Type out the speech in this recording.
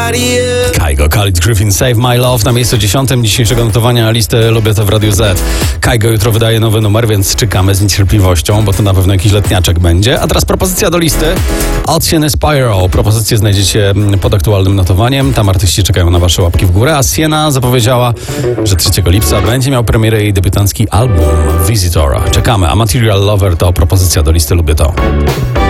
Kygo, Khalid Griffin, Save My Love na miejscu 10 dzisiejszego notowania listy Lubię to w Radiu Z. Kygo jutro wydaje nowy numer, więc czekamy z niecierpliwością, bo to na pewno jakiś letniaczek będzie. A teraz propozycja do listy od Sieny Spiral. Propozycję znajdziecie pod aktualnym notowaniem. Tam artyści czekają na wasze łapki w górę, a Siena zapowiedziała, że 3 lipca będzie miał premierę jej debiutancki album Visitor. Czekamy, a Material Lover to propozycja do listy Lubię to.